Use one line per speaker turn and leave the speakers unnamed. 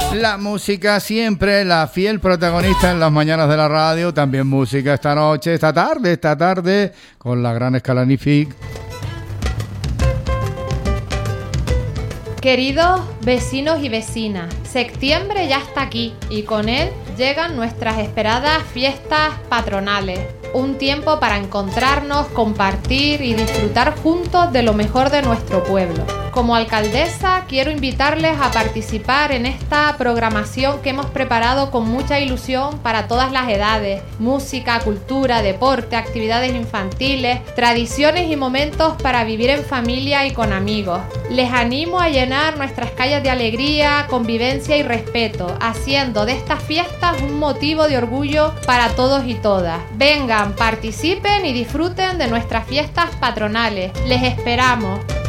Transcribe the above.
La música siempre, la fiel protagonista en las mañanas de la radio. También música esta noche, esta tarde, con la gran Scalanific.
Queridos vecinos y vecinas, septiembre ya está aquí y con él llegan nuestras esperadas fiestas patronales. Un tiempo para encontrarnos, compartir y disfrutar juntos de lo mejor de nuestro pueblo. Como alcaldesa quiero invitarles a participar en esta programación que hemos preparado con mucha ilusión para todas las edades. Música, cultura, deporte, actividades infantiles, tradiciones y momentos para vivir en familia y con amigos. Les animo a llenar nuestras calles de alegría, convivencia y respeto, haciendo de estas fiestas un motivo de orgullo para todos y todas. Vengan, participen y disfruten de nuestras fiestas patronales. Les esperamos.